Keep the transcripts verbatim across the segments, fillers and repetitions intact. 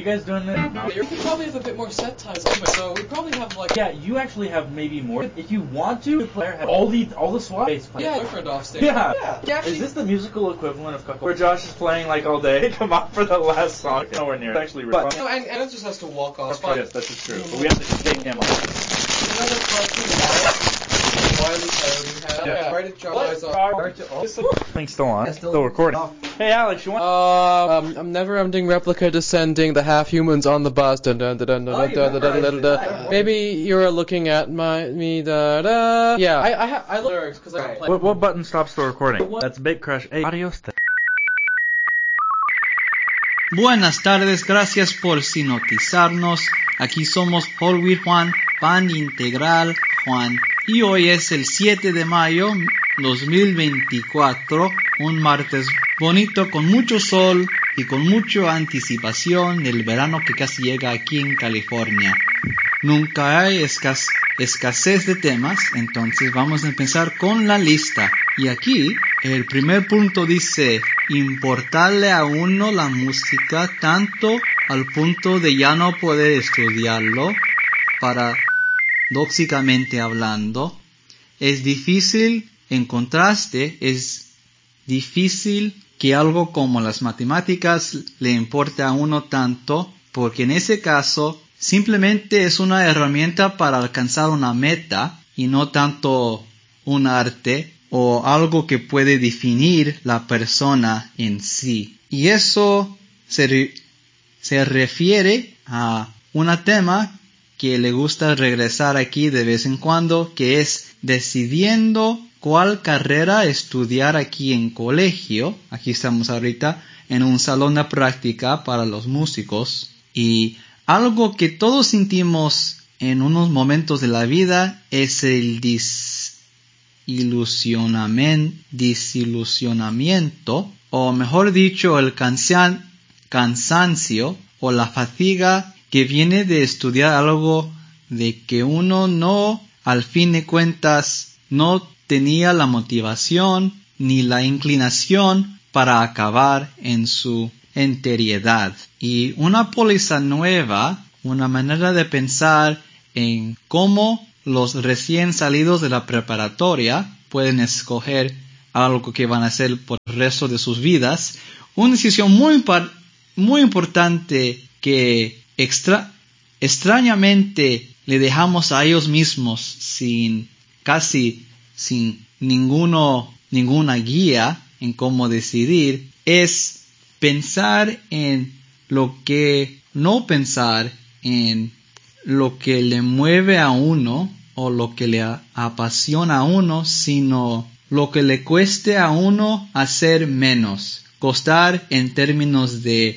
you guys doing it? You probably have a bit more set ties anyway, so we probably have like... Yeah, you actually have maybe more. If you want to, the player has all the all the swap bass players. Yeah, boyfriend off stage. Yeah. yeah. yeah actually... Is this the musical equivalent of Cuckold? Where Josh is playing like all day, come out for the last song? Nowhere near. It's actually really But, you know, and, and just has to walk off. Yes, that's just true. But we have to take him off. Another cartoon Wiley Coyote had. Yeah. Right at John's Thing's still on. Still, still recording. Hey, Alex, you want? Uh, um, I'm never-ending replica descending. The half-humans on the bus. Dun dun dun dun dun dun dun dun dun dun. Maybe you're looking at my me da da. Yeah, I I ha- I lyrics because I play. What what button stops the recording? That's Big Crush. Hey, adios. Buenas tardes, gracias por sintonizarnos. Aquí somos Whole Wheat Juan, Pan Integral Juan. Y hoy es el siete de mayo dos mil veinticuatro, un martes bonito con mucho sol y con mucha anticipación del verano que casi llega aquí en California. Nunca hay escas- escasez de temas, entonces vamos a empezar con la lista. Y aquí el primer punto dice, importarle a uno la música tanto al punto de ya no poder estudiarlo, paradójicamente hablando. Es difícil, en contraste, es difícil que algo como las matemáticas le importe a uno tanto, porque en ese caso simplemente es una herramienta para alcanzar una meta y no tanto un arte o algo que puede definir la persona en sí. Y eso se, re- se refiere a un tema que le gusta regresar aquí de vez en cuando, que es decidiendo cuál carrera estudiar aquí en colegio. Aquí estamos ahorita en un salón de práctica para los músicos. Y algo que todos sentimos en unos momentos de la vida es el desilusionamiento, desilusionamiento o mejor dicho, el cansan- cansancio o la fatiga que viene de estudiar algo de que uno no, al fin de cuentas, no tenía la motivación ni la inclinación para acabar en su enteriedad. Y una póliza nueva, una manera de pensar en cómo los recién salidos de la preparatoria pueden escoger algo que van a hacer por el resto de sus vidas, una decisión muy, impar- muy importante que extra- extrañamente le dejamos a ellos mismos sin casi sin ninguno, ninguna guía en cómo decidir, es pensar en lo que, no pensar en lo que le mueve a uno o lo que le apasiona a uno, sino lo que le cueste a uno hacer menos. Costar en términos de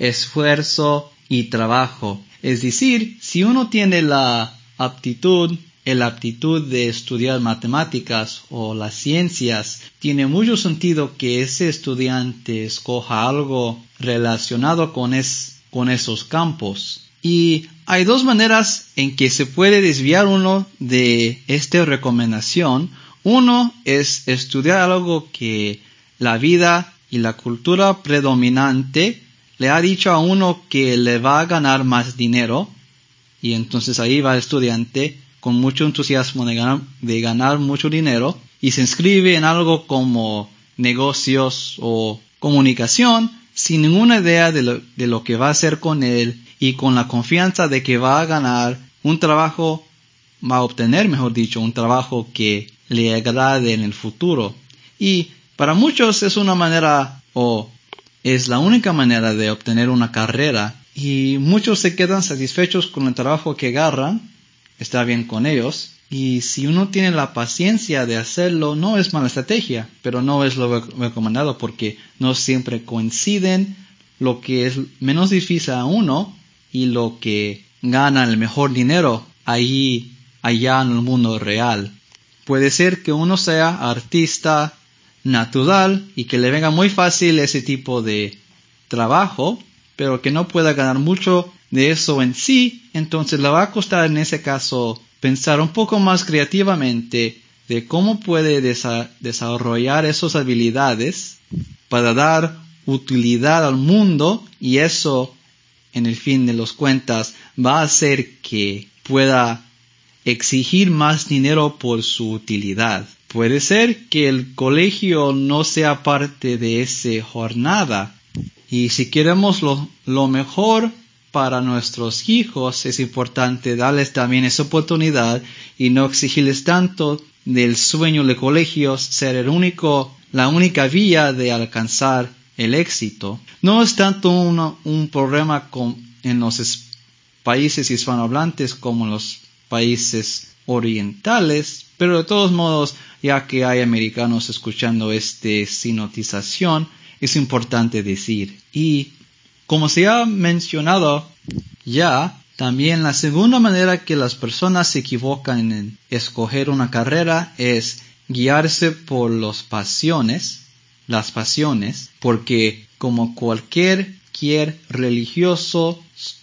esfuerzo y trabajo. Es decir, si uno tiene la aptitud, la aptitud de estudiar matemáticas o las ciencias, tiene mucho sentido que ese estudiante escoja algo relacionado con, es, con esos campos. Y hay dos maneras en que se puede desviar uno de esta recomendación. Uno es estudiar algo que la vida y la cultura predominante le ha dicho a uno que le va a ganar más dinero, y entonces ahí va el estudiante con mucho entusiasmo de ganar, de ganar mucho dinero y se inscribe en algo como negocios o comunicación sin ninguna idea de lo, de lo que va a hacer con él y con la confianza de que va a ganar un trabajo, va a obtener, mejor dicho, un trabajo que le agrade en el futuro. Y para muchos es una manera o es la única manera de obtener una carrera y muchos se quedan satisfechos con el trabajo que agarran, está bien con ellos, y si uno tiene la paciencia de hacerlo, no es mala estrategia, pero no es lo recomendado porque no siempre coinciden lo que es menos difícil a uno y lo que gana el mejor dinero ahí, allá en el mundo real. Puede ser que uno sea artista natural y que le venga muy fácil ese tipo de trabajo, pero que no pueda ganar mucho de eso en sí, entonces le va a costar en ese caso pensar un poco más creativamente de cómo puede desa- desarrollar esas habilidades para dar utilidad al mundo, y eso en el fin de los cuentas va a hacer que pueda exigir más dinero por su utilidad. Puede ser que el colegio no sea parte de esa jornada. Y si queremos lo, lo mejor para nuestros hijos, es importante darles también esa oportunidad y no exigirles tanto del sueño de colegios ser el único, la única vía de alcanzar el éxito. No es tanto uno, un problema con, en los es, países hispanohablantes como en los países orientales, pero de todos modos, ya que hay americanos escuchando esta sinotización, es importante decir. Y como se ha mencionado ya, también la segunda manera que las personas se equivocan en escoger una carrera es guiarse por las pasiones, las pasiones, porque como cualquier cualquier religioso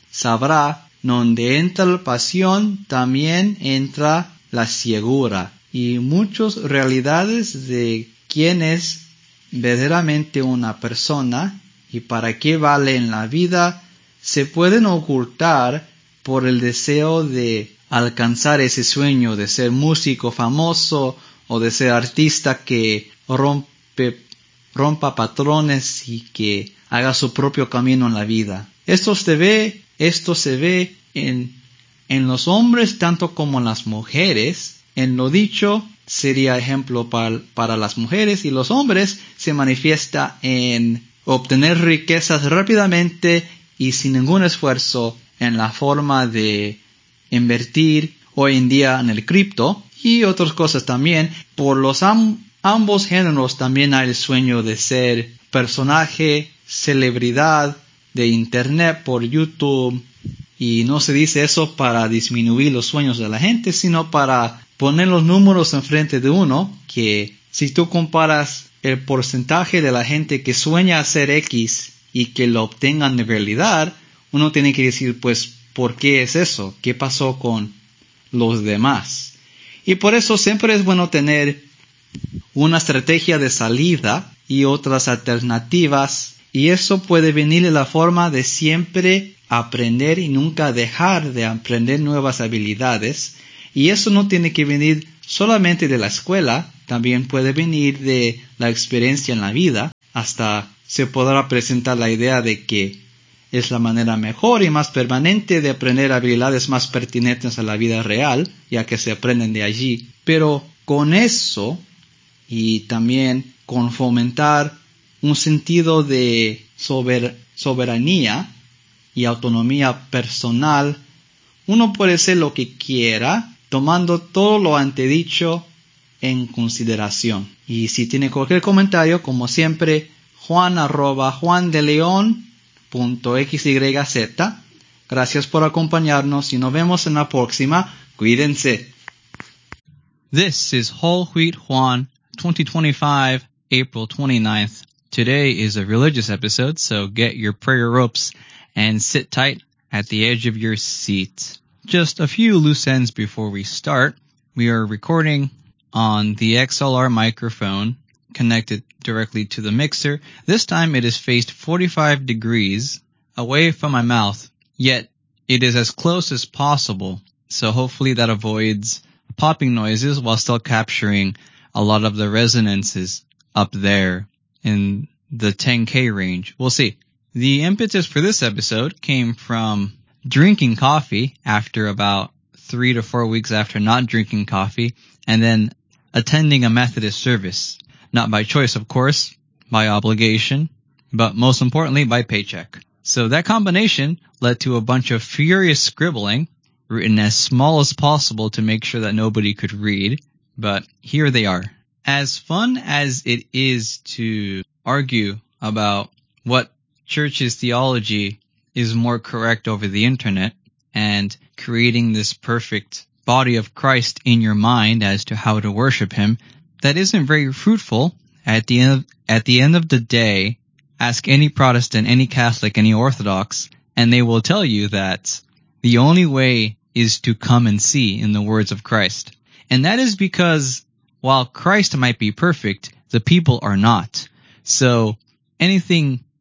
sabrá, donde entra la pasión también entra la ciegura. Y muchas realidades de quién es verdaderamente una persona y para qué vale en la vida se pueden ocultar por el deseo de alcanzar ese sueño de ser músico famoso o de ser artista que rompe, rompa patrones y que haga su propio camino en la vida. Esto se ve, esto se ve en, en los hombres tanto como en las mujeres. En lo dicho sería ejemplo para, para las mujeres y los hombres se manifiesta en obtener riquezas rápidamente y sin ningún esfuerzo en la forma de invertir hoy en día en el cripto y otras cosas también. Por los am, ambos géneros también hay el sueño de ser personaje, celebridad de internet por YouTube. Y no se dice eso para disminuir los sueños de la gente, sino para poner los números enfrente de uno, que si tú comparas el porcentaje de la gente que sueña hacer X y que lo obtengan de realidad, uno tiene que decir, pues, ¿por qué es eso? ¿Qué pasó con los demás? Y por eso siempre es bueno tener una estrategia de salida y otras alternativas, y eso puede venir de la forma de siempre aprender y nunca dejar de aprender nuevas habilidades. Y eso no tiene que venir solamente de la escuela, también puede venir de la experiencia en la vida. Hasta se podrá presentar la idea de que es la manera mejor y más permanente de aprender habilidades más pertinentes a la vida real, ya que se aprenden de allí. Pero con eso, y también con fomentar un sentido de sober- soberanía y autonomía personal, uno puede ser lo que quiera, tomando todo lo antedicho en consideración. Y si tiene cualquier comentario, como siempre, juan arroba juandeleon punto xyz. Gracias por acompañarnos y nos vemos en la próxima. Cuídense. This is Whole Wheat Juan, twenty twenty-five, April twenty-ninth. Today is a religious episode, so get your prayer ropes and sit tight at the edge of your seat. Just a few loose ends before we start. We are recording on the X L R microphone connected directly to the mixer. This time it is faced forty-five degrees away from my mouth, yet it is as close as possible. So hopefully that avoids popping noises while still capturing a lot of the resonances up there in the ten K range. We'll see. The impetus for this episode came from drinking coffee after about three to four weeks after not drinking coffee, and then attending a Methodist service. Not by choice, of course, by obligation, but most importantly by paycheck. So that combination led to a bunch of furious scribbling, written as small as possible to make sure that nobody could read, but here they are. As fun as it is to argue about what church's theology is more correct over the internet and creating this perfect body of Christ in your mind as to how to worship him, that isn't very fruitful. At the end of, at the end of the day, ask any Protestant, any Catholic, any Orthodox, and they will tell you that the only way is to come and see in the words of Christ. And that is because while Christ might be perfect, the people are not. So anything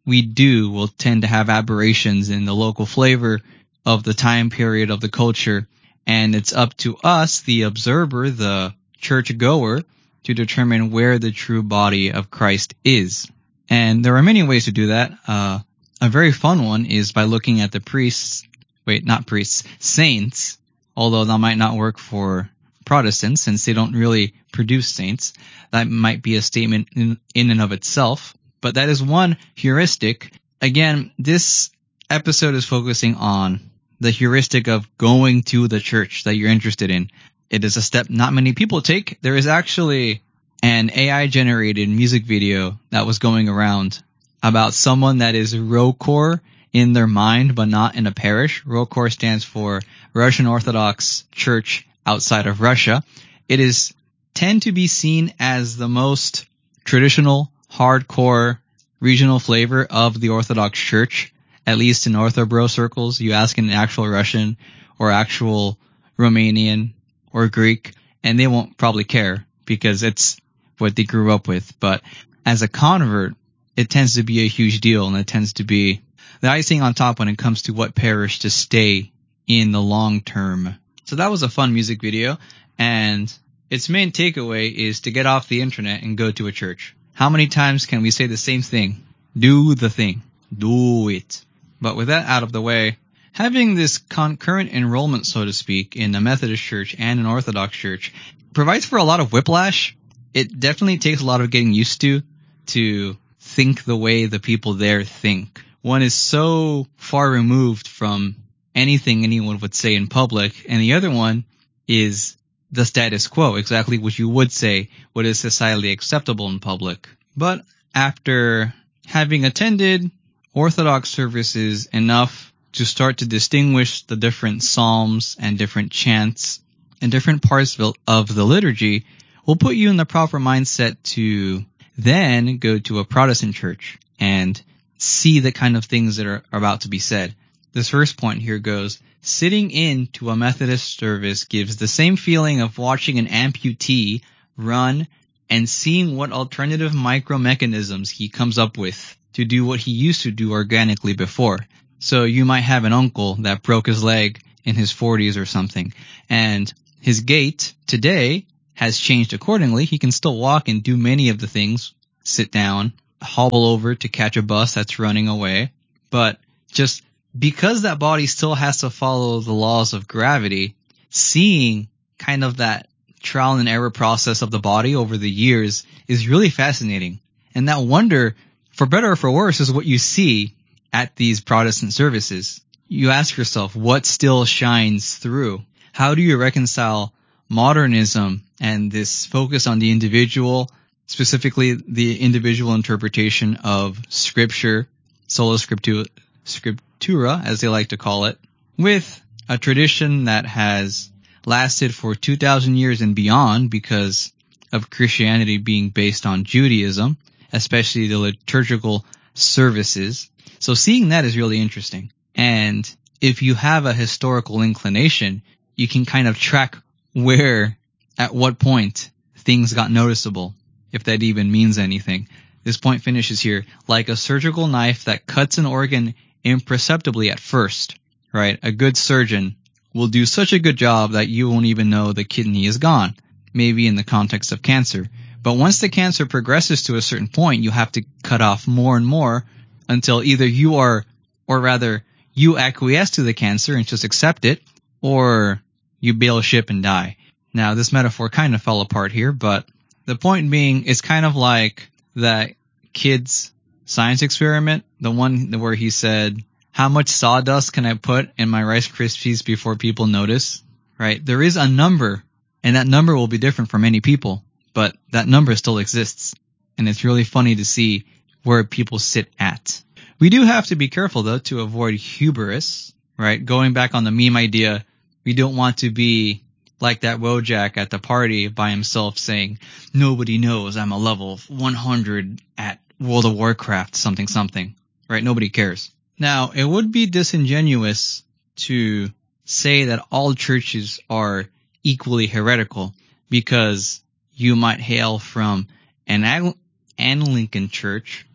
we do will tend to have aberrations in the local flavor of the time period of the culture. And it's up to us, the observer, the churchgoer, to determine where the true body of Christ is. And there are many ways to do that. Uh, a very fun one is by looking at the priests, wait, not priests, saints, although that might not work for Protestants since they don't really produce saints. That might be a statement in, in and of itself, but that is one heuristic. Again, this episode is focusing on the heuristic of going to the church that you're interested in. It is a step not many people take. There is actually an A I-generated music video that was going around about someone that is ROCOR in their mind, but not in a parish. ROCOR stands for Russian Orthodox Church outside of Russia. It is tend to be seen as the most traditional, hardcore, regional flavor of the Orthodox Church, at least in Orthobro circles. You ask an actual Russian or actual Romanian or Greek, and they won't probably care because it's what they grew up with. But as a convert, it tends to be a huge deal, and it tends to be the icing on top when it comes to what parish to stay in the long term. So that was a fun music video, and its main takeaway is to get off the internet and go to a church. How many times can we say the same thing? Do the thing. Do it. But with that out of the way, having this concurrent enrollment, so to speak, in a Methodist church and an Orthodox church provides for a lot of whiplash. It definitely takes a lot of getting used to, to think the way the people there think. One is so far removed from anything anyone would say in public, and the other one is the status quo, exactly what you would say, what is societally acceptable in public. But after having attended Orthodox services enough to start to distinguish the different psalms and different chants and different parts of the liturgy, will put you in the proper mindset to then go to a Protestant church and see the kind of things that are about to be said. This first point here goes, sitting in to a Methodist service gives the same feeling of watching an amputee run and seeing what alternative micromechanisms he comes up with to do what he used to do organically before. So you might have an uncle that broke his leg in his forties or something, and his gait today has changed accordingly. He can still walk and do many of the things, sit down, hobble over to catch a bus that's running away, but just because that body still has to follow the laws of gravity, seeing kind of that trial and error process of the body over the years is really fascinating. And that wonder, for better or for worse, is what you see at these Protestant services. You ask yourself, what still shines through? How do you reconcile modernism and this focus on the individual, specifically the individual interpretation of scripture, sola scriptura, scriptura, as they like to call it, with a tradition that has lasted for two thousand years and beyond because of Christianity being based on Judaism, especially the liturgical services. So seeing that is really interesting. And if you have a historical inclination, you can kind of track where, at what point, things got noticeable, if that even means anything. This point finishes here, like a surgical knife that cuts an organ imperceptibly at first, right? A good surgeon will do such a good job that you won't even know the kidney is gone, maybe in the context of cancer. But once the cancer progresses to a certain point, you have to cut off more and more until either you are, or rather, you acquiesce to the cancer and just accept it, or you bail ship and die. Now, this metaphor kind of fell apart here, but the point being, it's kind of like that kid's science experiment, the one where he said, how much sawdust can I put in my Rice Krispies before people notice? Right? There is a number, and that number will be different for many people, but that number still exists. And it's really funny to see where people sit at. We do have to be careful, though, to avoid hubris, right? Going back on the meme idea, we don't want to be like that Wojak at the party by himself saying, nobody knows I'm a level one hundred at World of Warcraft something something, right? Nobody cares. Now, it would be disingenuous to say that all churches are equally heretical because you might hail from an Anglican church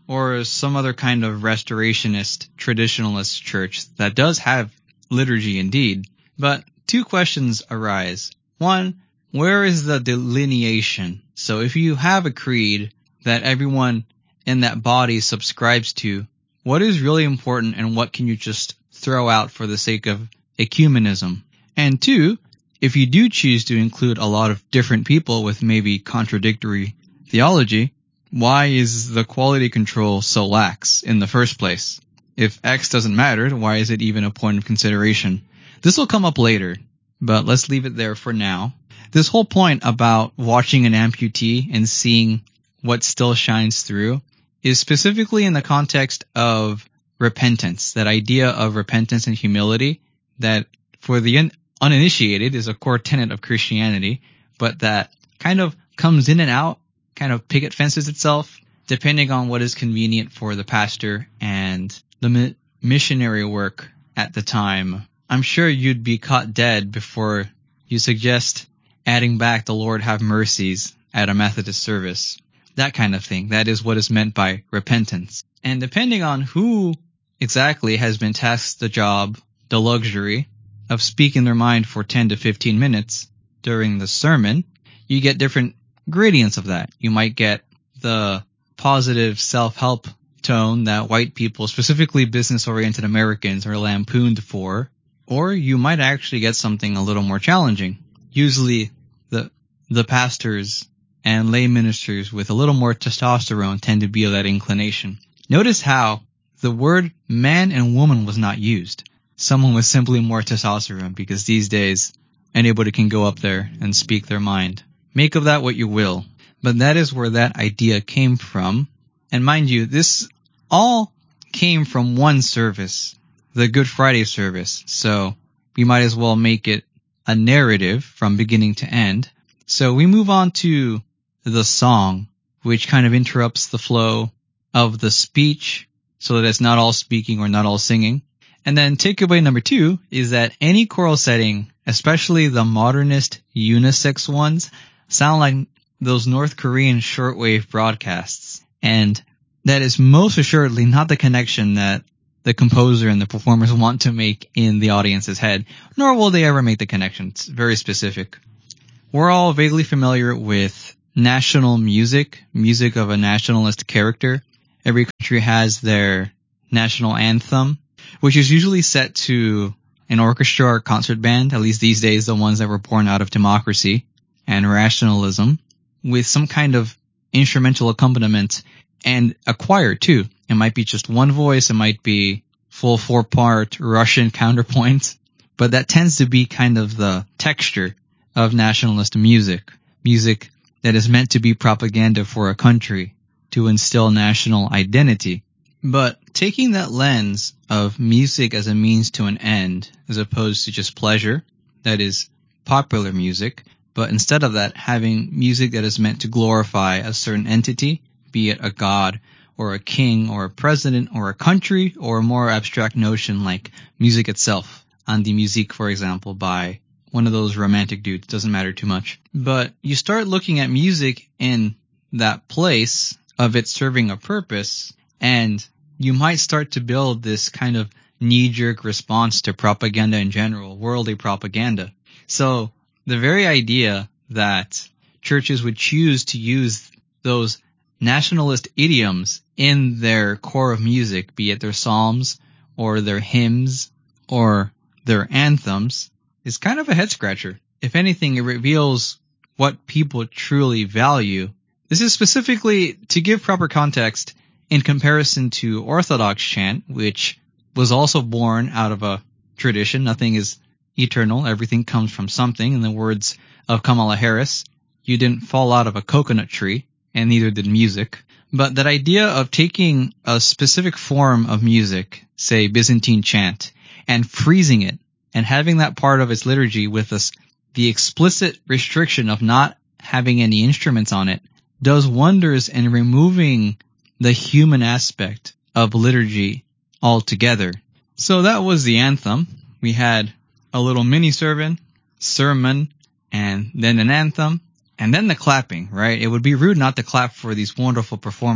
or some other kind of restorationist, traditionalist church that does have liturgy indeed. But two questions arise. One, where is the delineation? So if you have a creed that everyone in that body subscribes to, what is really important and what can you just throw out for the sake of ecumenism? And two, if you do choose to include a lot of different people with maybe contradictory theology, why is the quality control so lax in the first place? If X doesn't matter, why is it even a point of consideration? This will come up later, but let's leave it there for now. This whole point about watching an amputee and seeing what still shines through is specifically in the context of repentance, that idea of repentance and humility that for the un- uninitiated is a core tenet of Christianity, but that kind of comes in and out, kind of picket fences itself, depending on what is convenient for the pastor and the mi- missionary work at the time. I'm sure you'd be caught dead before you suggest adding back the Lord have mercies at a Methodist service. That kind of thing. That is what is meant by repentance. And depending on who exactly has been tasked the job, the luxury of speaking their mind for ten to fifteen minutes during the sermon, you get different gradients of that. You might get the positive self-help tone that white people, specifically business-oriented Americans, are lampooned for, or you might actually get something a little more challenging. Usually the the pastors and lay ministers with a little more testosterone tend to be of that inclination. Notice how the word man and woman was not used. Someone with simply more testosterone, because these days anybody can go up there and speak their mind. Make of that what you will. But that is where that idea came from. And mind you, this all came from one service, the Good Friday service. So we might as well make it a narrative from beginning to end. So we move on to the song, which kind of interrupts the flow of the speech so that it's not all speaking or not all singing. And then takeaway number two is that any choral setting, especially the modernist unisex ones, sound like those North Korean shortwave broadcasts. And that is most assuredly not the connection that the composer and the performers want to make in the audience's head, nor will they ever make the connection. It's very specific. We're all vaguely familiar with national music, music of a nationalist character. Every country has their national anthem, which is usually set to an orchestra or concert band, at least these days the ones that were born out of democracy and rationalism, with some kind of instrumental accompaniment and a choir too. It might be just one voice, it might be full four-part Russian counterpoint, but that tends to be kind of the texture of nationalist music, music that is meant to be propaganda for a country, to instill national identity. But taking that lens of music as a means to an end, as opposed to just pleasure, that is popular music, but instead of that, having music that is meant to glorify a certain entity, be it a god or a king or a president or a country or a more abstract notion like music itself. An die Musik, for example, by one of those romantic dudes, doesn't matter too much. But you start looking at music in that place of it serving a purpose, and you might start to build this kind of knee-jerk response to propaganda in general, worldly propaganda. So the very idea that churches would choose to use those nationalist idioms in their core of music, be it their psalms or their hymns or their anthems, is kind of a head-scratcher. If anything, it reveals what people truly value. This is specifically to give proper context in comparison to Orthodox chant, which was also born out of a tradition. Nothing is eternal. Everything comes from something. In the words of Kamala Harris, you didn't fall out of a coconut tree, and neither did music. But that idea of taking a specific form of music, say Byzantine chant, and freezing it, and having that part of its liturgy with us, the explicit restriction of not having any instruments on it, does wonders in removing the human aspect of liturgy altogether. So that was the anthem. We had a little mini sermon, sermon, and then an anthem, and then the clapping, right? It would be rude not to clap for these wonderful performers.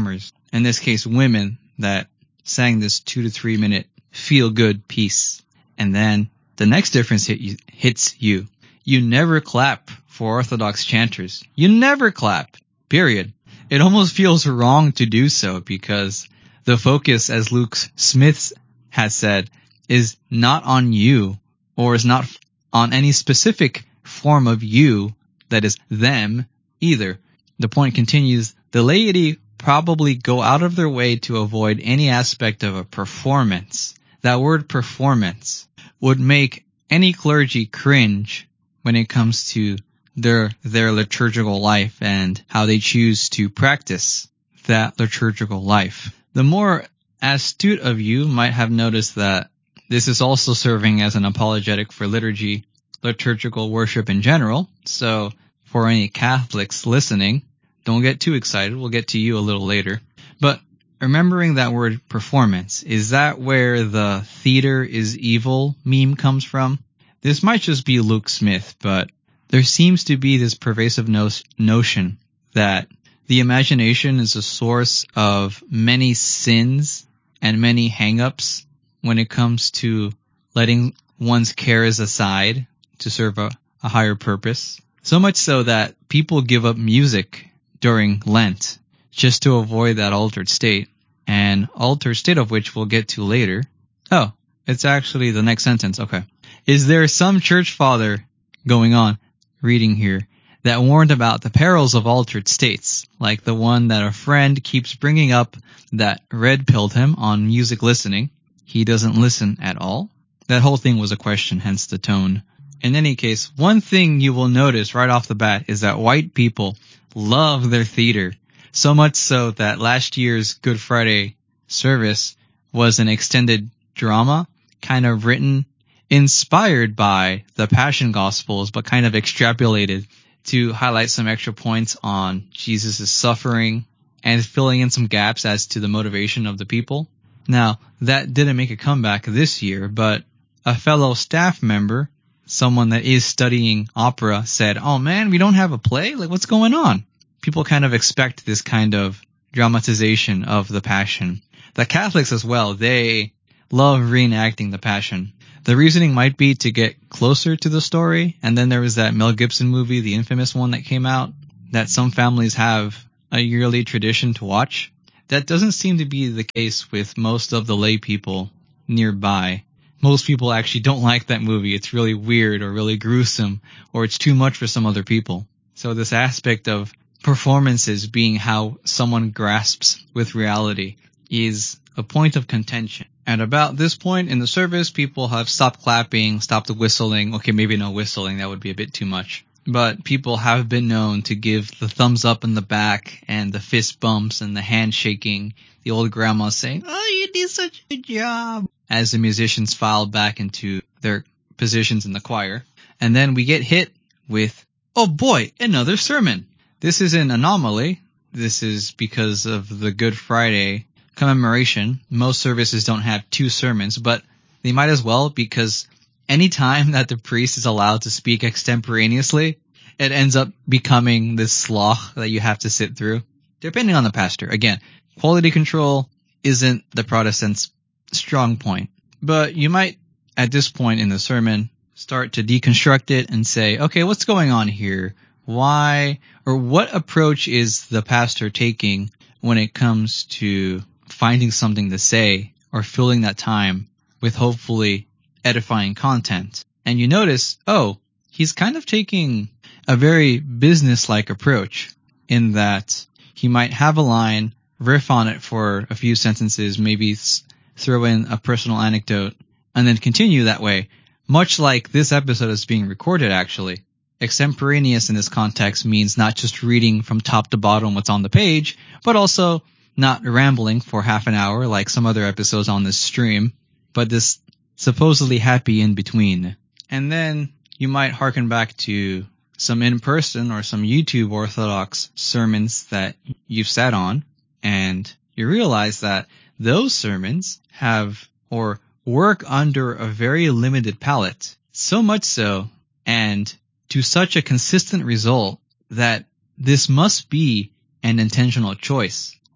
in this case women, that sang this two to three minute feel good piece. And then the next difference hit you, hits you. You never clap for Orthodox chanters. You never clap. Period. It almost feels wrong to do so because the focus, as Luke Smith has said, is not on you, or is not on any specific form of you, that is them, either. The point continues, the laity probably go out of their way to avoid any aspect of a performance. That word performance would make any clergy cringe when it comes to their their liturgical life and how they choose to practice that liturgical life. The more astute of you might have noticed that this is also serving as an apologetic for liturgy, liturgical worship in general. So for any Catholics listening, don't get too excited. We'll get to you a little later. But remembering that word performance, is that where the theater is evil meme comes from? This might just be Luke Smith, but there seems to be this pervasive no- notion that the imagination is a source of many sins and many hang-ups when it comes to letting one's cares aside to serve a, a higher purpose. So much so that people give up music during Lent just to avoid that altered state, and altered state of which we'll get to later. Oh, it's actually the next sentence. Okay. Is there some church father going on, reading here, that warned about the perils of altered states, like the one that a friend keeps bringing up that red-pilled him on music listening? He doesn't listen at all. That whole thing was a question, hence the tone. In any case, one thing you will notice right off the bat is that white people love their theater, so much so that last year's Good Friday service was an extended drama, kind of written, inspired by the Passion Gospels, but kind of extrapolated to highlight some extra points on Jesus' suffering and filling in some gaps as to the motivation of the people. Now, that didn't make a comeback this year, but a fellow staff member, someone that is studying opera, said, oh man, we don't have a play? Like, what's going on? People kind of expect this kind of dramatization of the Passion. The Catholics as well, they love reenacting the Passion. The reasoning might be to get closer to the story, and then there was that Mel Gibson movie, the infamous one that came out, that some families have a yearly tradition to watch. That doesn't seem to be the case with most of the lay people nearby. Most people actually don't like that movie. It's really weird or really gruesome, or it's too much for some other people. So this aspect of performances being how someone grasps with reality is a point of contention. At about this point in the service, people have stopped clapping, stopped whistling. Okay, maybe no whistling, that would be a bit too much. But people have been known to give the thumbs up in the back and the fist bumps and the handshaking, the old grandma saying, oh, you did such a good job, as the musicians file back into their positions in the choir. And then we get hit with, oh boy, another sermon. This is an anomaly. This is because of the Good Friday commemoration. Most services don't have two sermons, but they might as well, because any time that the priest is allowed to speak extemporaneously, it ends up becoming this slog that you have to sit through, depending on the pastor. Again, quality control isn't the Protestants' strong point, but you might, at this point in the sermon, start to deconstruct it and say, okay, what's going on here? Why, or what approach is the pastor taking when it comes to finding something to say or filling that time with hopefully edifying content? And you notice, oh, he's kind of taking a very business-like approach in that he might have a line, riff on it for a few sentences, maybe throw in a personal anecdote, and then continue that way, much like this episode is being recorded actually. Extemporaneous in this context means not just reading from top to bottom what's on the page, but also not rambling for half an hour like some other episodes on this stream, but this supposedly happy in between. And then you might harken back to some in-person or some YouTube Orthodox sermons that you've sat on, and you realize that those sermons have or work under a very limited palette, so much so, and to such a consistent result, that this must be an intentional choice.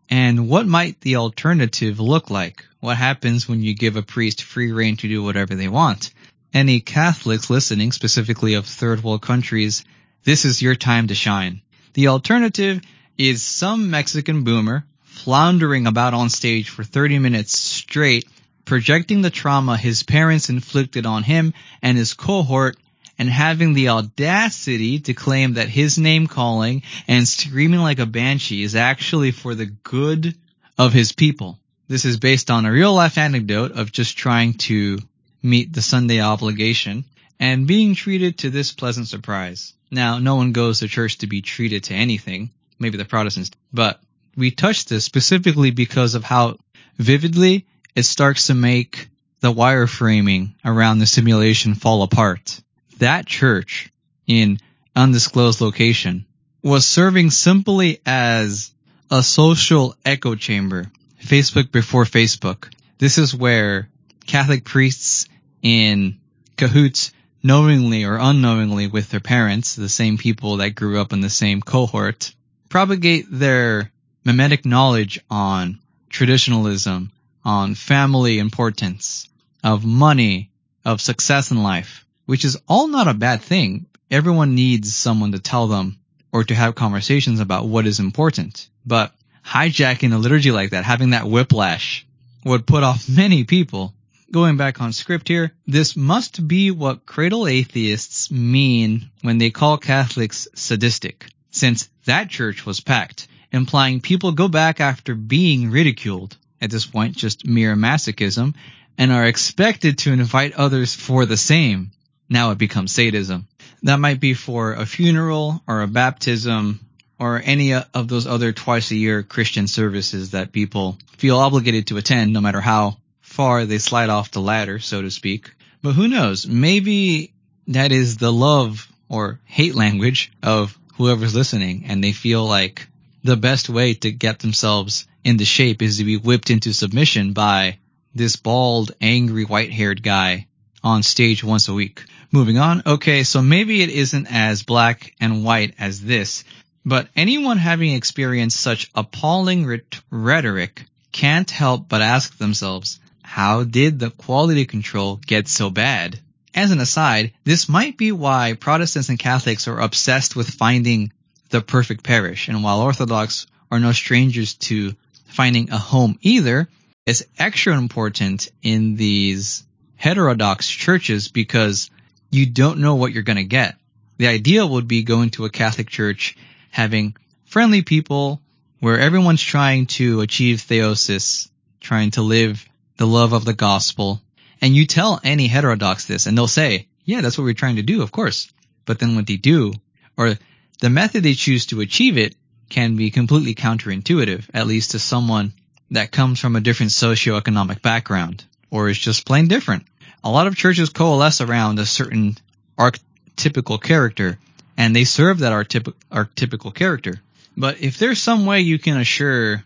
And what might the alternative look like? What happens when you give a priest free rein to do whatever they want? Any Catholics listening, specifically of third world countries, this is your time to shine. The alternative is some Mexican boomer floundering about on stage for thirty minutes straight, projecting the trauma his parents inflicted on him and his cohort, and having the audacity to claim that his name calling and screaming like a banshee is actually for the good of his people. This is based on a real life anecdote of just trying to meet the Sunday obligation and being treated to this pleasant surprise. Now, no one goes to church to be treated to anything, maybe the Protestants, but we touched this specifically because of how vividly it starts to make the wireframing around the simulation fall apart. That church in undisclosed location was serving simply as a social echo chamber, Facebook before Facebook. This is where Catholic priests in cahoots, knowingly or unknowingly with their parents, the same people that grew up in the same cohort, propagate their mimetic knowledge on traditionalism, on family importance, of money, of success in life, which is all not a bad thing. Everyone needs someone to tell them or to have conversations about what is important. But hijacking a liturgy like that, having that whiplash, would put off many people. Going back on script here, this must be what cradle atheists mean when they call Catholics sadistic, since that church was packed, implying people go back after being ridiculed, at this point just mere masochism, and are expected to invite others for the same. Now it becomes sadism. That might be for a funeral or a baptism or any of those other twice a year Christian services that people feel obligated to attend no matter how far they slide off the ladder, so to speak. But who knows? Maybe that is the love or hate language of whoever's listening, and they feel like the best way to get themselves into shape is to be whipped into submission by this bald, angry, white-haired guy on stage once a week. Moving on. Okay, so maybe it isn't as black and white as this, but anyone having experienced such appalling ret- rhetoric can't help but ask themselves, how did the quality control get so bad? As an aside, this might be why Protestants and Catholics are obsessed with finding the perfect parish, and while Orthodox are no strangers to finding a home either, it's extra important in these heterodox churches because you don't know what you're going to get. The ideal would be going to a Catholic church, having friendly people where everyone's trying to achieve theosis, trying to live the love of the gospel. And you tell any heterodox this and they'll say, yeah, that's what we're trying to do, of course. But then what they do, or the method they choose to achieve it, can be completely counterintuitive, at least to someone that comes from a different socioeconomic background, or is just plain different. A lot of churches coalesce around a certain archetypical character, and they serve that archetyp- archetypical character. But if there's some way you can assure,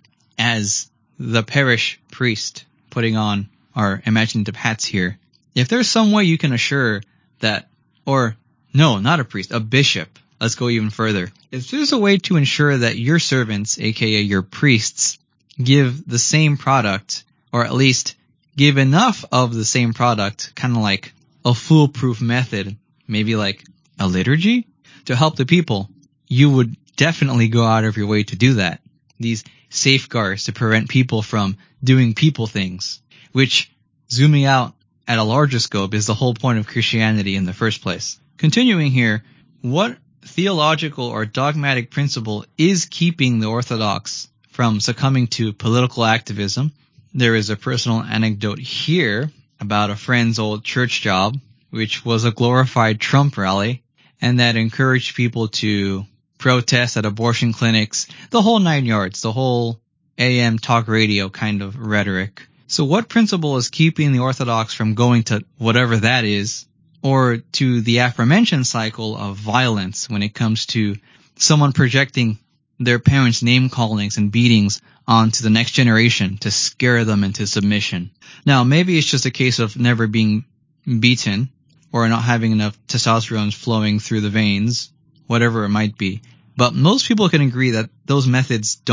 as the parish priest, putting on our imaginative hats here, if there's some way you can assure that, or no, not a priest, a bishop, let's go even further. If there's a way to ensure that your servants, aka your priests, give the same product, or at least give enough of the same product, kind of like a foolproof method, maybe like a liturgy, to help the people, you would definitely go out of your way to do that. These safeguards to prevent people from doing people things, which, zooming out at a larger scope, is the whole point of Christianity in the first place. Continuing here, what theological or dogmatic principle is keeping the Orthodox from succumbing to political activism? There is a personal anecdote here about a friend's old church job, which was a glorified Trump rally, and that encouraged people to protest at abortion clinics, the whole nine yards, the whole A M talk radio kind of rhetoric. So what principle is keeping the Orthodox from going to whatever that is, or to the aforementioned cycle of violence when it comes to someone projecting their parents' name callings and beatings onto the next generation to scare them into submission? Now, maybe it's just a case of never being beaten or not having enough testosterone flowing through the veins, whatever it might be. But most people can agree that those methods don't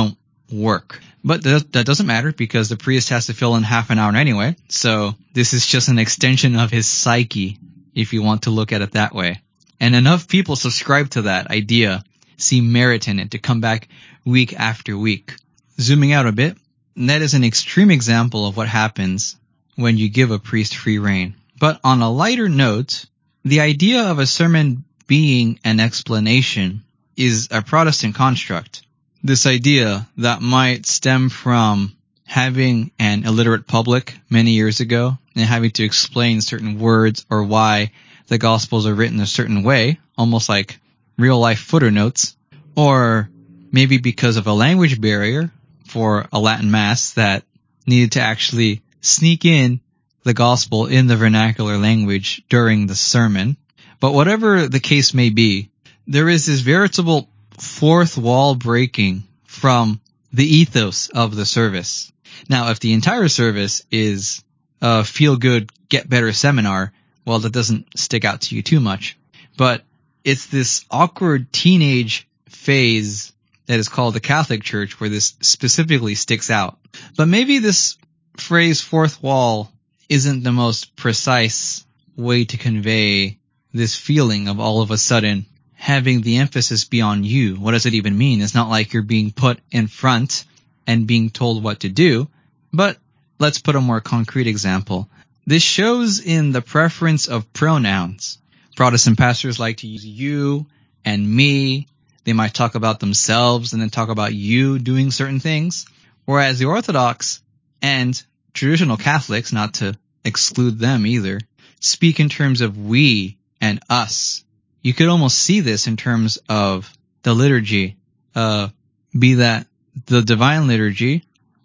work. But th- that doesn't matter because the priest has to fill in half an hour anyway. So this is just an extension of his psyche, if you want to look at it that way. And enough people subscribe to that idea, see merit in it to come back week after week. Zooming out a bit, that is an extreme example of what happens when you give a priest free rein. But on a lighter note, the idea of a sermon being an explanation is a Protestant construct. This idea that might stem from having an illiterate public many years ago and having to explain certain words or why the Gospels are written a certain way, almost like real-life footer notes, or maybe because of a language barrier for a Latin Mass that needed to actually sneak in the Gospel in the vernacular language during the sermon. But whatever the case may be, there is this veritable fourth wall breaking from the ethos of the service. Now, if the entire service is a feel-good, get-better seminar, well, that doesn't stick out to you too much. But it's this awkward teenage phase that is called the Catholic Church where this specifically sticks out. But maybe this phrase, fourth wall, isn't the most precise way to convey this feeling of all of a sudden having the emphasis be on you. What does it even mean? It's not like you're being put in front and being told what to do. But let's put a more concrete example. This shows in the preference of pronouns. Protestant pastors like to use you and me. They might talk about themselves and then talk about you doing certain things. Whereas the Orthodox and traditional Catholics, not to exclude them either, speak in terms of we and us. You could almost see this in terms of the liturgy, uh, be that the Divine Liturgy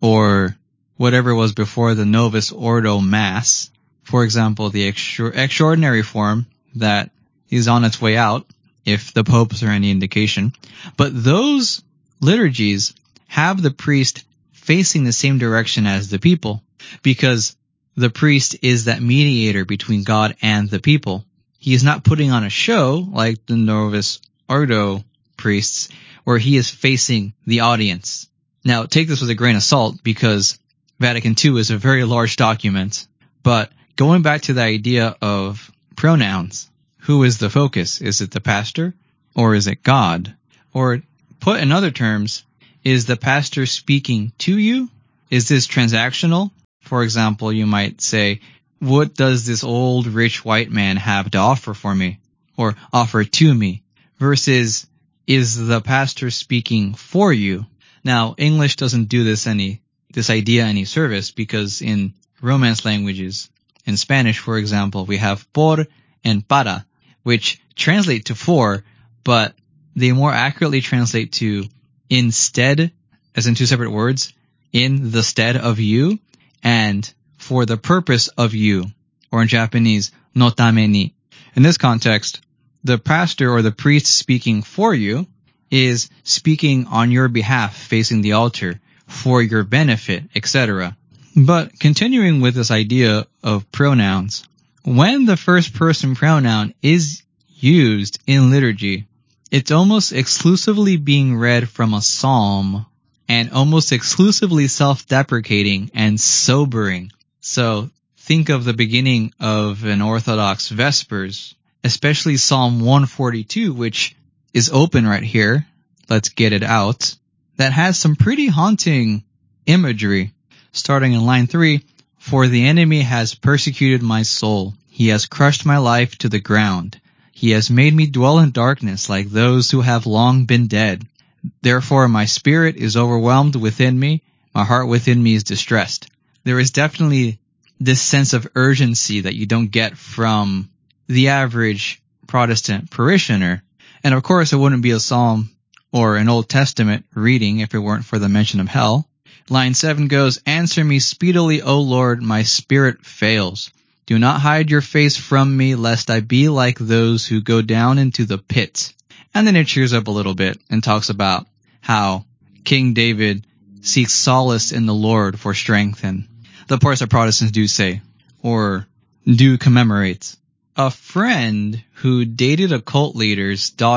or whatever was before the Novus Ordo Mass. For example, the extra- extraordinary form that is on its way out, if the popes are any indication. But those liturgies have the priest facing the same direction as the people, because the priest is that mediator between God and the people. He is not putting on a show like the Novus Ordo priests, where he is facing the audience. Now, take this with a grain of salt, because Vatican Two is a very large document. But going back to the idea of pronouns, who is the focus? Is it the pastor or is it God? Or put in other terms, is the pastor speaking to you? Is this transactional? For example, you might say, what does this old rich white man have to offer for me or offer to me? Versus, is the pastor speaking for you? Now, English doesn't do this any, this idea any service, because in Romance languages, in Spanish, for example, we have por and para, which translate to for, but they more accurately translate to instead, as in two separate words, in the stead of you, and for the purpose of you, or in Japanese, no tame ni. In this context, the pastor or the priest speaking for you is speaking on your behalf, facing the altar, for your benefit, et cetera. But continuing with this idea of pronouns, when the first person pronoun is used in liturgy, it's almost exclusively being read from a psalm and almost exclusively self-deprecating and sobering. So think of the beginning of an Orthodox Vespers, especially Psalm one forty-two, which is open right here. Let's get it out. That has some pretty haunting imagery. Starting in line three, for the enemy has persecuted my soul. He has crushed my life to the ground. He has made me dwell in darkness like those who have long been dead. Therefore my spirit is overwhelmed within me. My heart within me is distressed. There is definitely this sense of urgency that you don't get from the average Protestant parishioner. And of course, it wouldn't be a psalm or an Old Testament reading if it weren't for the mention of hell. Line seven goes, answer me speedily, O Lord, my spirit fails. Do not hide your face from me, lest I be like those who go down into the pit. And then it cheers up a little bit and talks about how King David seeks solace in the Lord for strength, and the parts that Protestants do say, or do commemorate. A friend who dated a cult leader's daughter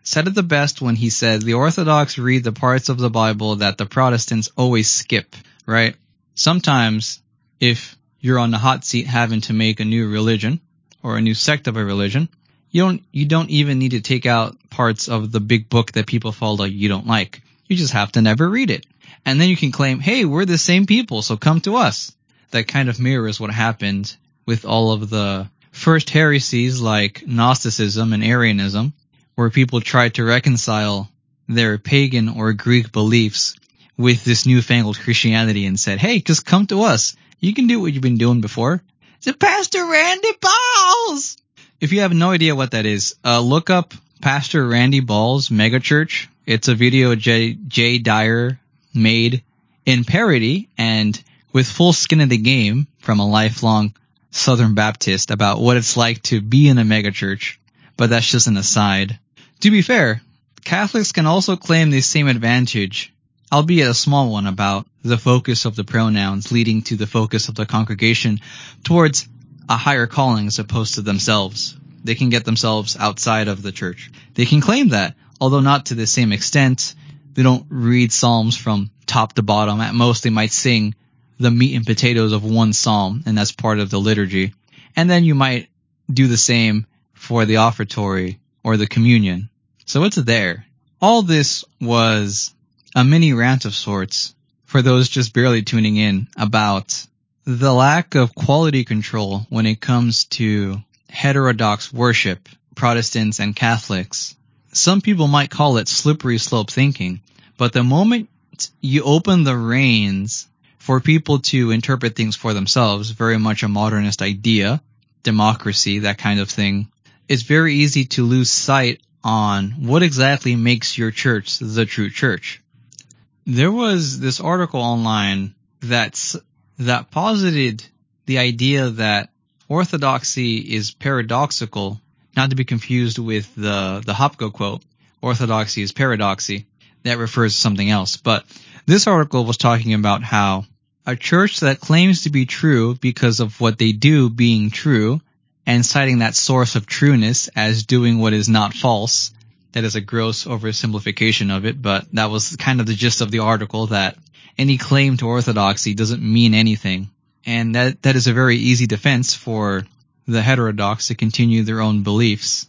said it the best when he said, the Orthodox read the parts of the Bible that the Protestants always skip, right? Sometimes, if you're on the hot seat having to make a new religion, or a new sect of a religion, you don't, you don't even need to take out parts of the big book that people follow you don't like. You just have to never read it. And then you can claim, hey, we're the same people, so come to us. That kind of mirrors what happened with all of the first heresies like Gnosticism and Arianism, where people tried to reconcile their pagan or Greek beliefs with this newfangled Christianity and said, hey, just come to us. You can do what you've been doing before. It's Pastor Randy Balls. If you have no idea what that is, uh, look up Pastor Randy Balls Megachurch. It's a video Jay, Jay Dyer made in parody and with full skin in the game from a lifelong Southern Baptist about what it's like to be in a megachurch. But that's just an aside. To be fair, Catholics can also claim the same advantage, albeit a small one, about the focus of the pronouns leading to the focus of the congregation towards a higher calling as opposed to themselves. They can get themselves outside of the church. They can claim that, although not to the same extent. They don't read psalms from top to bottom. At most, they might sing the meat and potatoes of one psalm, and that's part of the liturgy. And then you might do the same for the offertory or the communion. So it's there. All this was a mini rant of sorts for those just barely tuning in about the lack of quality control when it comes to heterodox worship, Protestants and Catholics. Some people might call it slippery slope thinking, but the moment you open the reins for people to interpret things for themselves, very much a modernist idea, democracy, that kind of thing, it's very easy to lose sight on what exactly makes your church the true church. There was this article online that's, that posited the idea that orthodoxy is paradoxical, not to be confused with the, the Hopko quote, orthodoxy is paradoxy. That refers to something else. But this article was talking about how a church that claims to be true because of what they do being true, and citing that source of trueness as doing what is not false. That is a gross oversimplification of it, but that was kind of the gist of the article, that any claim to orthodoxy doesn't mean anything. And that, that is a very easy defense for the heterodox to continue their own beliefs.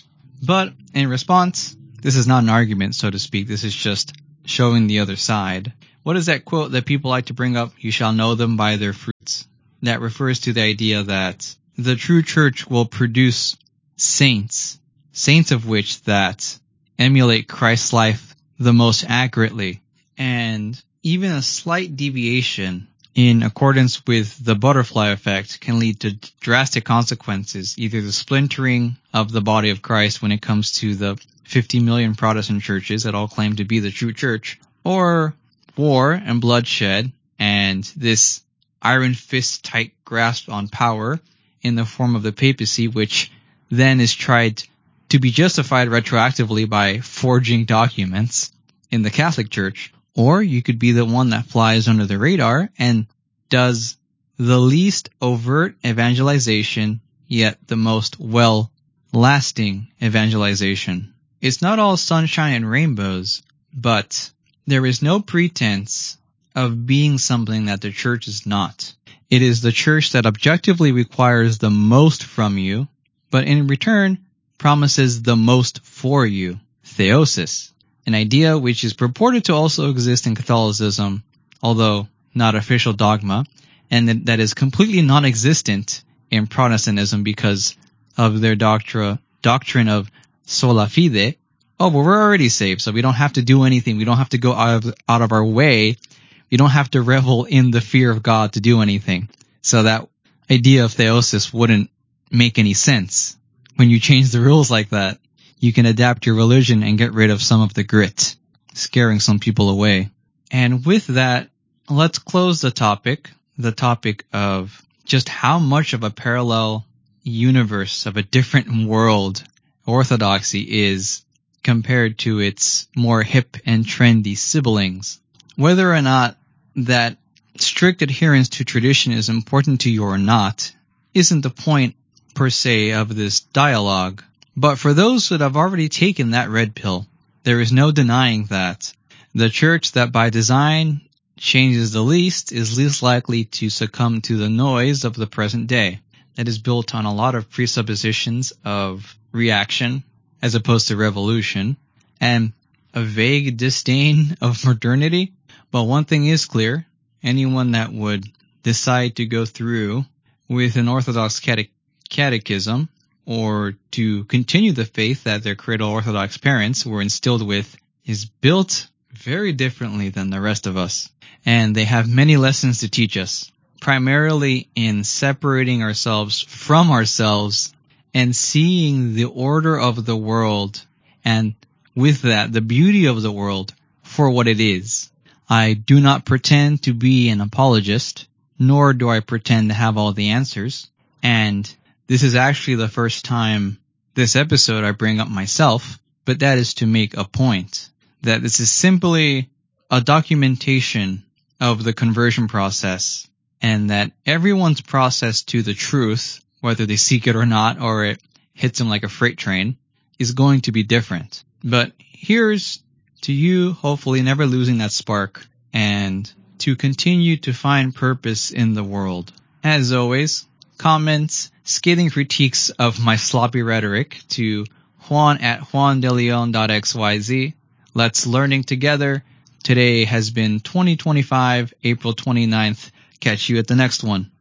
But in response, this is not an argument, so to speak. This is just showing the other side. What is that quote that people like to bring up? You shall know them by their fruits. That refers to the idea that the true church will produce saints, saints of which that emulate Christ's life the most accurately. And even a slight deviation in accordance with the butterfly effect can lead to drastic consequences, either the splintering of the body of Christ when it comes to the fifty million Protestant churches that all claim to be the true church, or war and bloodshed and this iron fist tight grasp on power in the form of the papacy, which then is tried to be justified retroactively by forging documents in the Catholic Church. Or you could be the one that flies under the radar and does the least overt evangelization, yet the most well-lasting evangelization. It's not all sunshine and rainbows, but there is no pretense of being something that the church is not. It is the church that objectively requires the most from you, but in return promises the most for you. Theosis, an idea which is purported to also exist in Catholicism, although not official dogma, and that is completely non-existent in Protestantism because of their doctrine, doctrine of sola fide. Oh, well, we're already saved, so we don't have to do anything. We don't have to go out of, out of our way. You don't have to revel in the fear of God to do anything. So that idea of theosis wouldn't make any sense. When you change the rules like that, you can adapt your religion and get rid of some of the grit, scaring some people away. And with that, let's close the topic, the topic of just how much of a parallel universe, of a different world, orthodoxy is compared to its more hip and trendy siblings. Whether or not that strict adherence to tradition is important to you or not isn't the point per se of this dialogue. But for those that have already taken that red pill, there is no denying that the church that by design changes the least is least likely to succumb to the noise of the present day that is built on a lot of presuppositions of reaction as opposed to revolution and a vague disdain of modernity. But one thing is clear, anyone that would decide to go through with an Orthodox cate- catechism or to continue the faith that their cradle Orthodox parents were instilled with is built very differently than the rest of us. And they have many lessons to teach us, primarily in separating ourselves from ourselves and seeing the order of the world, and with that, the beauty of the world for what it is. I do not pretend to be an apologist, nor do I pretend to have all the answers. And this is actually the first time this episode I bring up myself, but that is to make a point that this is simply a documentation of the conversion process, and that everyone's process to the truth, whether they seek it or not, or it hits them like a freight train, is going to be different. But here's to you, hopefully never losing that spark and to continue to find purpose in the world. As always, comments, scathing critiques of my sloppy rhetoric to Juan at juan de leon dot x y z. Let's learning together. Today has been twenty twenty-five, April twenty-ninth. Catch you at the next one.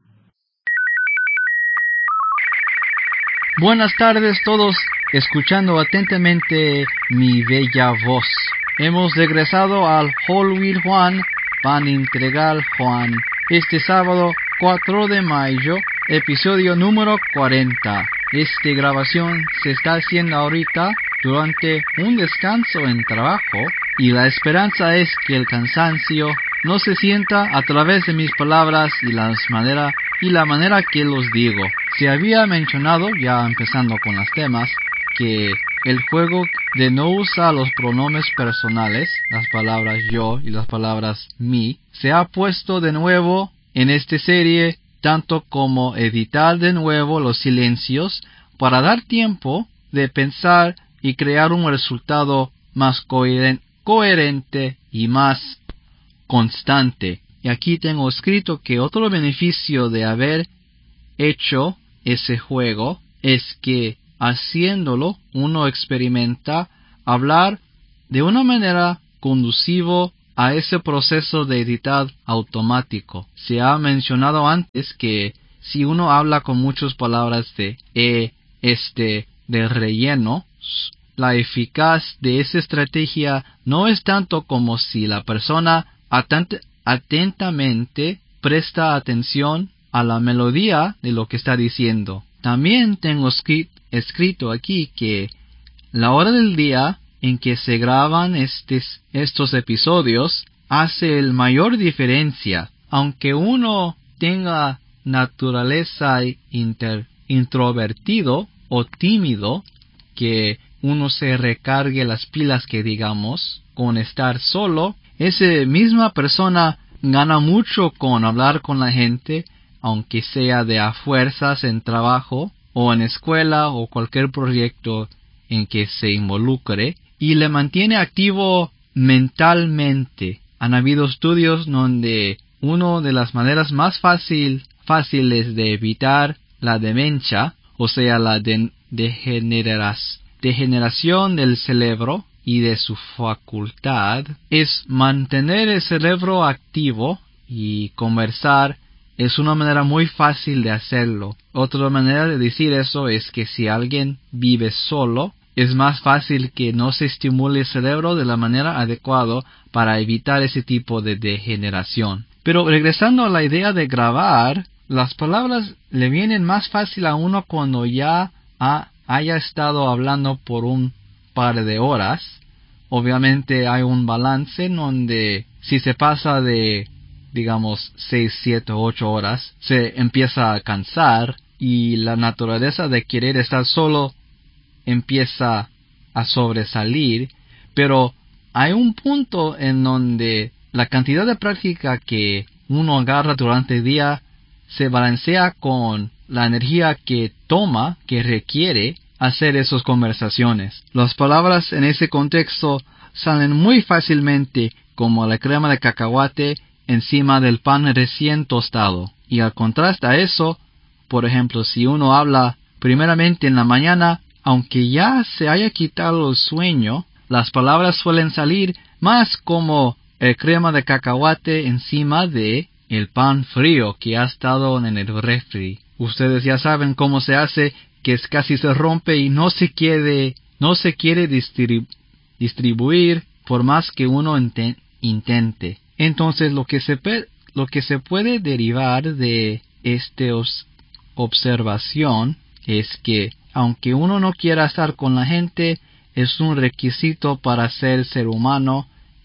Buenas tardes todos, escuchando atentamente mi bella voz. Hemos regresado al Whole Wheat Juan, Pan Integral Juan, este sábado cuatro de mayo, episodio número cuarenta. Esta grabación se está haciendo ahorita durante un descanso en trabajo, y la esperanza es que el cansancio no se sienta a través de mis palabras y, las manera, y la manera que los digo. Se había mencionado, ya empezando con los temas, que el juego de no usar los pronombres personales, las palabras yo y las palabras mi, se ha puesto de nuevo en esta serie, tanto como editar de nuevo los silencios para dar tiempo de pensar y crear un resultado más coheren- coherente y más constante. Y aquí tengo escrito que otro beneficio de haber hecho ese juego es que haciéndolo uno experimenta hablar de una manera conduciva a ese proceso de editar automático. Se ha mencionado antes que si uno habla con muchas palabras de e, este, de relleno, la eficaz de esa estrategia no es tanto como si la persona atent- atentamente presta atención a la melodía de lo que está diciendo. También tengo escri- escrito aquí que la hora del día en que se graban estes, estos episodios hace el mayor diferencia. Aunque uno tenga naturaleza inter, introvertido o tímido, que uno se recargue las pilas, que digamos, con estar solo, esa misma persona gana mucho con hablar con la gente, aunque sea de a fuerzas en trabajo o en escuela o cualquier proyecto en que se involucre, y le mantiene activo mentalmente. Han habido estudios donde una de las maneras más fácil, fáciles de evitar la demencia, o sea, la de, degeneras, degeneración del cerebro y de su facultad, es mantener el cerebro activo, y conversar es una manera muy fácil de hacerlo. Otra manera de decir eso es que si alguien vive solo, es más fácil que no se estimule el cerebro de la manera adecuada para evitar ese tipo de degeneración. Pero regresando a la idea de grabar, las palabras le vienen más fácil a uno cuando ya ha, haya estado hablando por un par de horas. Obviamente hay un balance en donde si se pasa de, digamos, seis, siete, ocho horas, se empieza a cansar y la naturaleza de querer estar solo empieza a sobresalir, pero hay un punto en donde la cantidad de práctica que uno agarra durante el día se balancea con la energía que toma, que requiere hacer esas conversaciones. Las palabras en ese contexto salen muy fácilmente como la crema de cacahuate encima del pan recién tostado. Y al contraste a eso, por ejemplo, si uno habla primeramente en la mañana, aunque ya se haya quitado el sueño, las palabras suelen salir más como el crema de cacahuate encima de el pan frío que ha estado en el refri. Ustedes ya saben cómo se hace, que es casi se rompe y no se quiere, no se quiere distribu- distribuir por más que uno ente- intente. Entonces lo que se pe- lo que se puede derivar de esta os- observación es que aunque uno no quiera estar con la gente, es un requisito para ser ser humano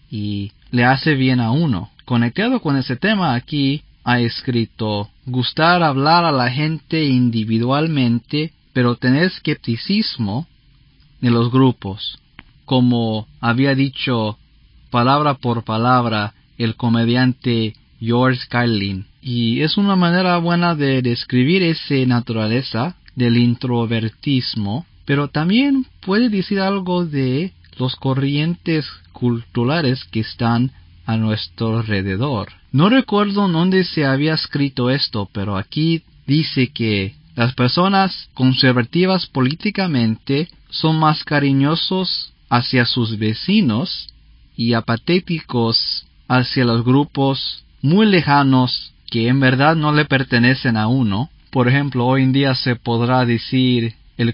y le hace bien a uno. Conectado con ese tema, aquí ha escrito: gustar hablar a la gente individualmente, pero tener escepticismo de los grupos, como había dicho palabra por palabra el comediante George Carlin. Y es una manera buena de describir esa naturaleza del introvertismo, pero también puede decir algo de los corrientes culturales que están a nuestro alrededor. No recuerdo dónde se había escrito esto, pero aquí dice que las personas conservativas políticamente son más cariñosos hacia sus vecinos y apatéticos hacia los grupos muy lejanos que en verdad no le pertenecen a uno. Por ejemplo, hoy en día se podrá decir el,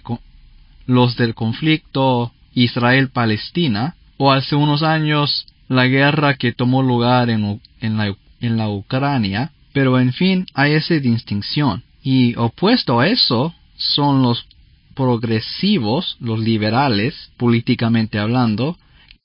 los del conflicto Israel-Palestina, o hace unos años la guerra que tomó lugar en, en, la, en la Ucrania, pero en fin, hay esa distinción. Y opuesto a eso son los progresivos, los liberales, políticamente hablando,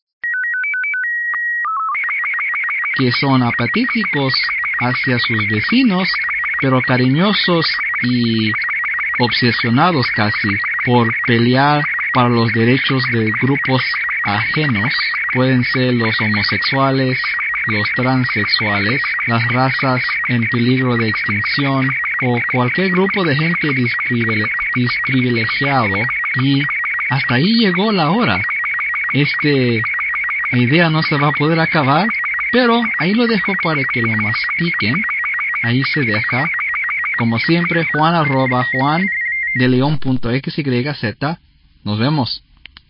que son apatéticos hacia sus vecinos, pero cariñosos y obsesionados casi por pelear para los derechos de grupos ajenos. Pueden ser los homosexuales, los transexuales, las razas en peligro de extinción o cualquier grupo de gente desprivile- desprivilegiado. Y hasta ahí llegó la hora. Este idea no se va a poder acabar, pero ahí lo dejo para que lo mastiquen. Ahí se deja. Como siempre, Juan arroba Juan de León punto X Y Z. Nos vemos.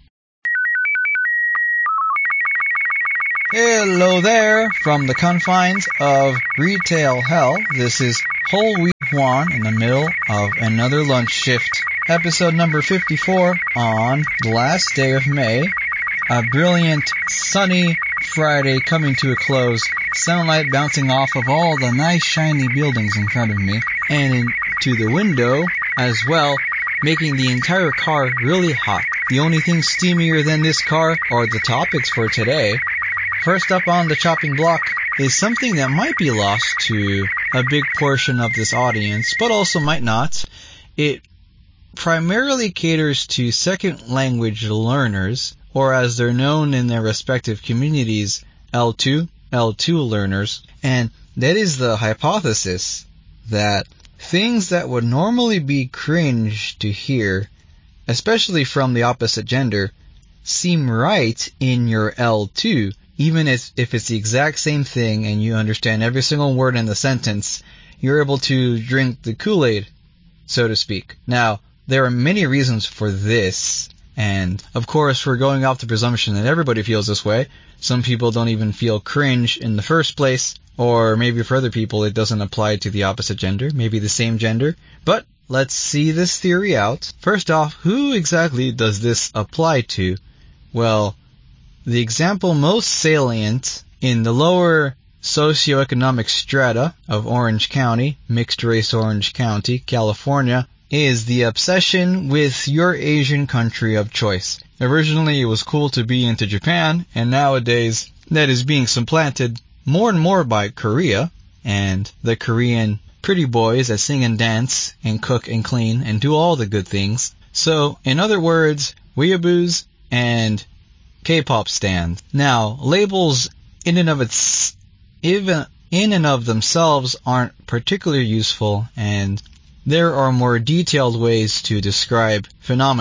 Hello there, from the confines of retail hell. This is Whole Wheat Juan in the middle of another lunch shift. Episode number fifty-four on the last day of May. A brilliant, sunny Friday coming to a close. Sunlight bouncing off of all the nice shiny buildings in front of me and into the window as well, making the entire car really hot. The only thing steamier than this car are the topics for today. First up on the chopping block is something that might be lost to a big portion of this audience, but also might not. It primarily caters to second language learners, or as they're known in their respective communities, L two, L two learners, and that is the hypothesis that things that would normally be cringe to hear, especially from the opposite gender, seem right in your L two, even if, if it's the exact same thing and you understand every single word in the sentence. You're able to drink the Kool-Aid, so to speak. Now, there are many reasons for this, and of course we're going off the presumption that everybody feels this way. Some people don't even feel cringe in the first place, or maybe for other people it doesn't apply to the opposite gender, maybe the same gender. But let's see this theory out. First off, who exactly does this apply to? Well, the example most salient in the lower socioeconomic strata of Orange County, mixed race Orange County, California, is the obsession with your Asian country of choice. Originally, it was cool to be into Japan, and nowadays that is being supplanted more and more by Korea, and the Korean pretty boys that sing and dance and cook and clean and do all the good things. So, in other words, weeaboos and K-pop stand. Now, labels in and of its even in and of themselves aren't particularly useful, and there are more detailed ways to describe phenomena.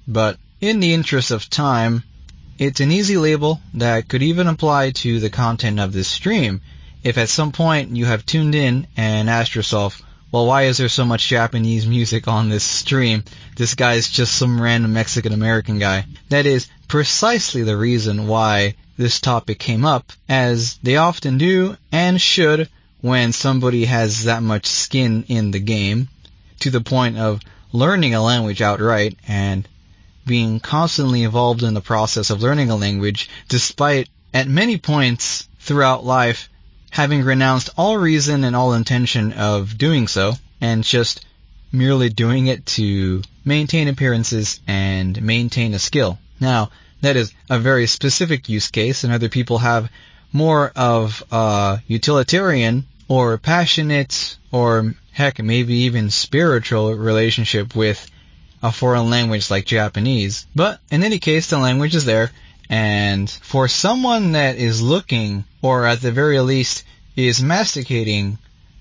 but in the interest of time, it's an easy label that could even apply to the content of this stream. If at some point you have tuned in and asked yourself, well, why is there so much Japanese music on this stream? This guy's just some random Mexican-American guy. That is precisely the reason why this topic came up, as they often do and should when somebody has that much skin in the game, to the point of learning a language outright and being constantly involved in the process of learning a language, despite at many points throughout life having renounced all reason and all intention of doing so, and just merely doing it to maintain appearances and maintain a skill. Now, that is a very specific use case, and other people have more of a utilitarian or passionate or, heck, maybe even spiritual relationship with a foreign language like Japanese. But in any case, the language is there, and for someone that is looking, or at the very least is masticating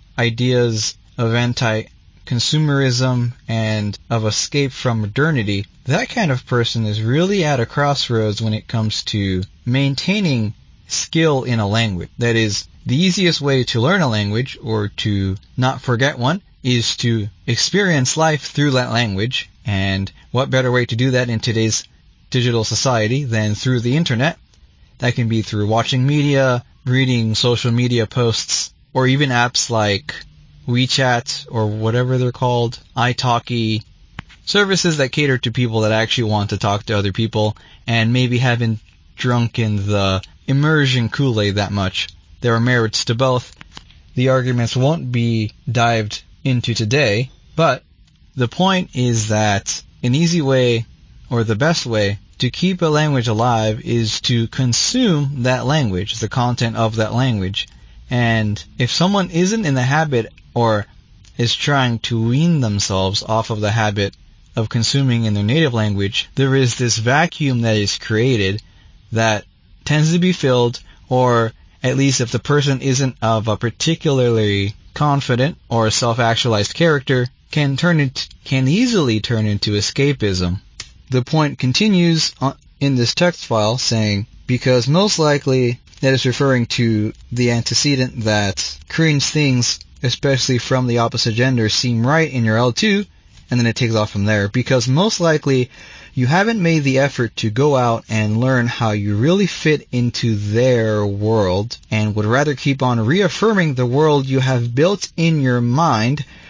ideas of anti-consumerism and of escape from modernity, that kind of person is really at a crossroads when it comes to maintaining skill in a language. That is, the easiest way to learn a language, or to not forget one, is to experience life through that language. And what better way to do that in today's digital society than through the internet? That can be through watching media, reading social media posts, or even apps like WeChat or whatever they're called, italki, services that cater to people that actually want to talk to other people and maybe haven't drunk in the immersion Kool-Aid that much. There are merits to both. The arguments won't be dived into today, but the point is that an easy way, or the best way, to keep a language alive is to consume that language, the content of that language. And if someone isn't in the habit, or is trying to wean themselves off of the habit of consuming in their native language, there is this vacuum that is created that tends to be filled, or at least if the person isn't of a particularly confident or self-actualized character, can turn it, can easily turn into escapism. The point continues in this text file saying, because most likely that is referring to the antecedent that cringe things, especially from the opposite gender, seem right in your L two, and then it takes off from there. Because most likely you haven't made the effort to go out and learn how you really fit into their world, and would rather keep on reaffirming the world you have built in your mind